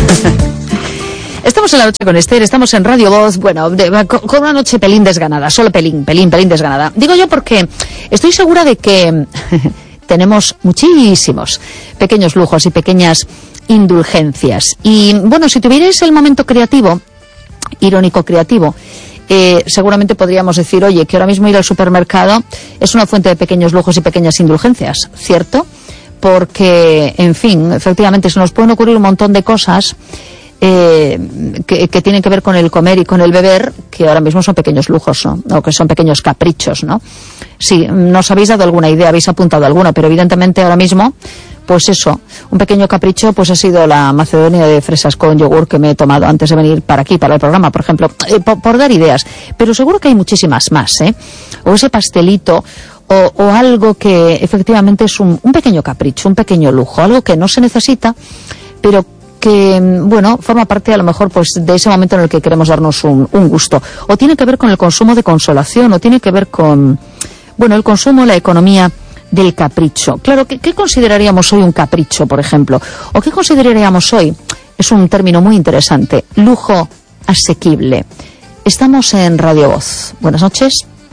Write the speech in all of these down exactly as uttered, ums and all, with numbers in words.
Estamos en la noche con Esther, estamos en Radio Voz, bueno, de, con, con una noche pelín desganada, solo pelín, pelín, pelín desganada. Digo yo porque estoy segura de que tenemos muchísimos pequeños lujos y pequeñas indulgencias. Y bueno, si tuvierais el momento creativo, irónico creativo, eh, seguramente podríamos decir, oye, que ahora mismo ir al supermercado es una fuente de pequeños lujos y pequeñas indulgencias, ¿cierto? Porque, en fin, efectivamente se nos pueden ocurrir un montón de cosas eh, que, que tienen que ver con el comer y con el beber, que ahora mismo son pequeños lujos, ¿no? O que son pequeños caprichos, ¿no? Sí, nos habéis dado alguna idea, habéis apuntado alguna, pero evidentemente ahora mismo, pues eso, un pequeño capricho pues ha sido la macedonia de fresas con yogur que me he tomado antes de venir para aquí, para el programa, por ejemplo, eh, por, por dar ideas. Pero seguro que hay muchísimas más, ¿eh? O ese pastelito, o, o algo que efectivamente es un, un pequeño capricho, un pequeño lujo, algo que no se necesita, pero que, bueno, forma parte a lo mejor pues de ese momento en el que queremos darnos un, un gusto. O tiene que ver con el consumo de consolación, o tiene que ver con, bueno, el consumo, la economía del capricho. Claro, ¿qué, qué consideraríamos hoy un capricho, por ejemplo? ¿O qué consideraríamos hoy? Es un término muy interesante. Lujo asequible. Estamos en Radio Voz. Buenas noches.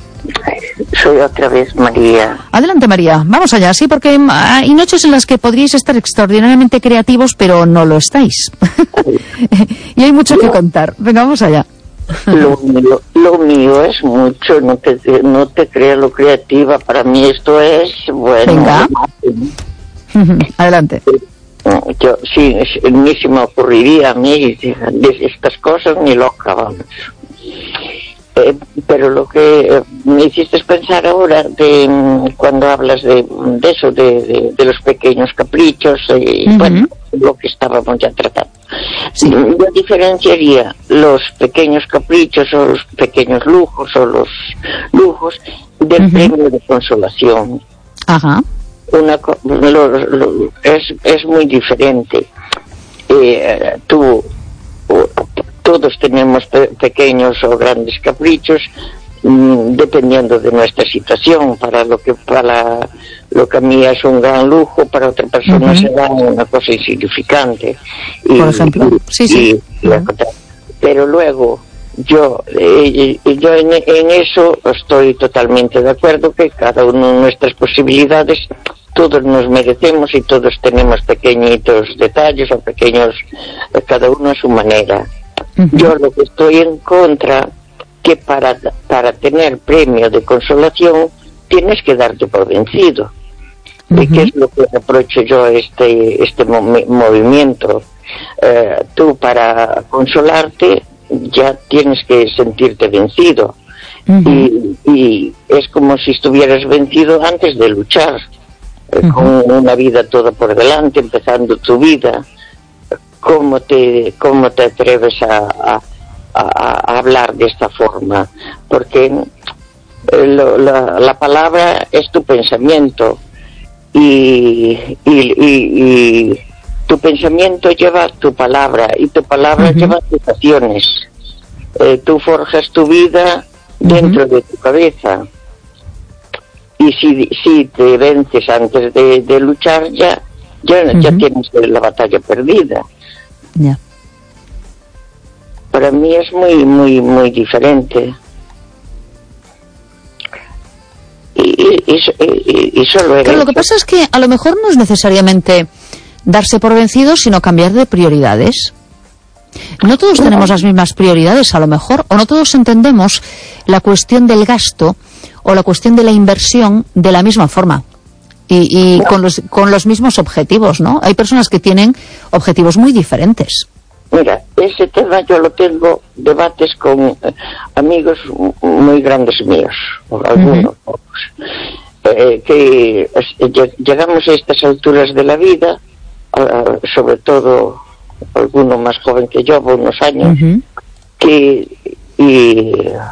Soy otra vez María. Adelante, María. Vamos allá, sí, porque hay noches en las que podríais estar extraordinariamente creativos, pero no lo estáis. Y hay mucho que contar. Venga, vamos allá. Lo mío, lo mío es mucho, no te, no te creas lo creativa. Para mí esto es, bueno... Venga. Adelante. Yo, sí, a mí se me ocurriría a mí de estas cosas ni loca, vamos. Eh, pero lo que eh, me hiciste pensar ahora de mm, cuando hablas de, de eso, de, de, de los pequeños caprichos, y uh-huh. bueno, lo que estábamos ya tratando. Sí. Yo diferenciaría los pequeños caprichos o los pequeños lujos o los lujos del uh-huh. premio de consolación. Ajá. Una, lo, lo, es, es muy diferente. Eh, tú... Todos tenemos pe- pequeños o grandes caprichos, mmm, dependiendo de nuestra situación. Para lo que para lo que a mí es un gran lujo, para otra persona uh-huh. será una cosa insignificante. Y, por ejemplo, y, sí, sí. Y, uh-huh. Pero luego, yo, eh, yo en, en eso estoy totalmente de acuerdo, que cada uno de nuestras posibilidades, todos nos merecemos y todos tenemos pequeñitos detalles o pequeños, cada uno a su manera. Uh-huh. Yo lo que estoy en contra, que para para tener premio de consolación tienes que darte por vencido. Uh-huh. ¿Y qué es lo que reprocho yo a este este mo- movimiento? Eh, tú para consolarte ya tienes que sentirte vencido. Uh-huh. y, y es como si estuvieras vencido antes de luchar, eh, uh-huh. con una vida toda por delante, empezando tu vida. ¿Cómo te, cómo te atreves a, a, a hablar de esta forma? Porque lo, la, la palabra es tu pensamiento y, y, y, y tu pensamiento lleva tu palabra y tu palabra uh-huh. lleva tus acciones. Eh, tú forjas tu vida dentro uh-huh. de tu cabeza, y si, si te vences antes de, de luchar ya, ya, uh-huh. ya tienes la batalla perdida. Yeah. Para mí es muy, muy, muy diferente. Y, y, y, y, y solo Pero lo que pasa es que a lo mejor no es necesariamente darse por vencido, sino cambiar de prioridades. No todos no. tenemos las mismas prioridades, a lo mejor, o no todos entendemos la cuestión del gasto o la cuestión de la inversión de la misma forma. Y, y con los con los mismos objetivos, ¿no? Hay personas que tienen objetivos muy diferentes. Mira, ese tema yo lo tengo debates con eh, amigos muy grandes míos, o algunos uh-huh. eh, que eh, llegamos a estas alturas de la vida, uh, sobre todo alguno más joven que yo, por unos años, uh-huh. que y,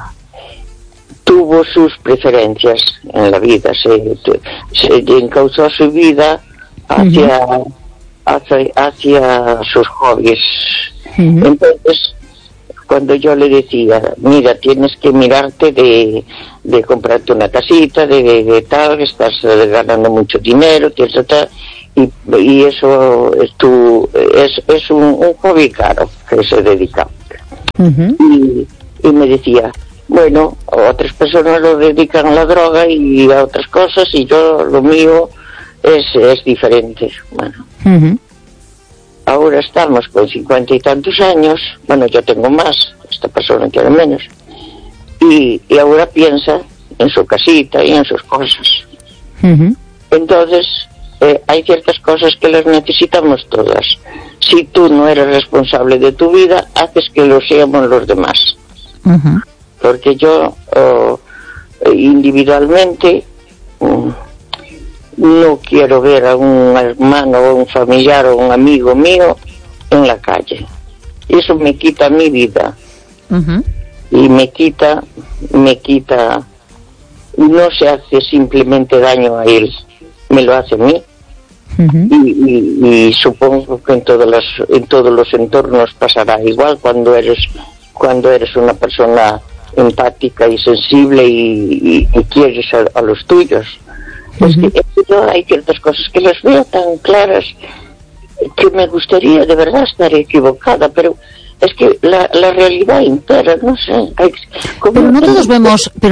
tuvo sus preferencias en la vida, se, se encauzó su vida hacia, uh-huh. hacia, hacia sus hobbies. Uh-huh. Entonces, cuando yo le decía, mira, tienes que mirarte de, de comprarte una casita, de, de, de tal, estás ganando mucho dinero, tienes tal, y, y eso es, tu, es, es un, un hobby caro que se dedica. Uh-huh. y, y me decía, bueno, otras personas lo dedican a la droga y a otras cosas, y yo lo mío es, es diferente. Bueno, uh-huh. Ahora estamos con cincuenta y tantos años, bueno, yo tengo más, esta persona tiene menos, y, y ahora piensa en su casita y en sus cosas. Uh-huh. Entonces, eh, hay ciertas cosas que las necesitamos todas. Si tú no eres responsable de tu vida, haces que lo seamos los demás. Uh-huh. Porque yo, oh, individualmente, um, no quiero ver a un hermano o un familiar o un amigo mío en la calle. Eso me quita mi vida. Uh-huh. Y me quita, me quita, no se hace simplemente daño a él, me lo hace a mí. Uh-huh. y, y, y supongo que en todas las, en todos los entornos pasará igual cuando eres, cuando eres una persona empática y sensible y, y, y quieres a, a los tuyos. Uh-huh. Es que, es que yo hay ciertas cosas que las veo tan claras que me gustaría de verdad estar equivocada, pero es que la, la realidad impera, no sé. Hay, pero no todos vemos... Pero